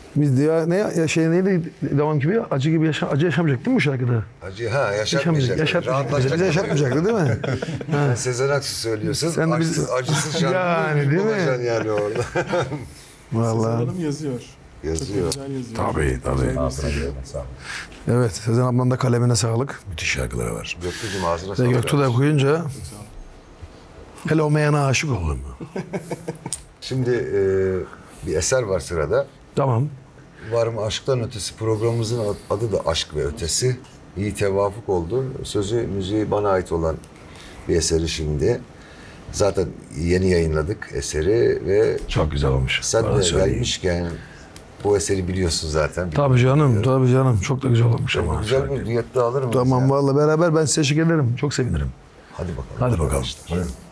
Biz diye neydi devam gibi acı gibi acı yaşamayacak değil mi bu şarkıda? Acı yaşatmayacak. Yaşatmayacak. Bize yaşatmayacaktı değil mi? Sen Sezen Aksu söylüyorsun. Sen de Acısız şarkı yani, değil mi? bulacaksın yani orada. Sezen Vallahi. Hanım yazıyor. Yazıyor. Çok güzel yazıyor. Tabii. Güzel Sağ ol. Evet, Sezen ablanın da kalemine sağlık. Müthiş şarkıları var. Göktuğ'cum ağzına Ve sağlık. Göktuğ da okuyunca hele o meyana aşık oldum. Şimdi bir eser var sırada. Tamam. Var mı Aşktan Ötesi programımızın adı da Aşk ve Ötesi. İyi tevafuk oldu. Sözü, müziği bana ait olan bir eseri şimdi. Zaten yeni yayınladık eseri ve Çok güzel olmuş. sen Bana de söyleyeyim. gelmişken bu eseri biliyorsun zaten. Tabii canım. Çok da güzel olmuş ama. Güzel bir düet de alır mıyız? Tamam ya? vallahi beraber ben size eşlik ederim. Çok sevinirim. Hadi bakalım. Hadi bakalım. arkadaşlar. Buyurun.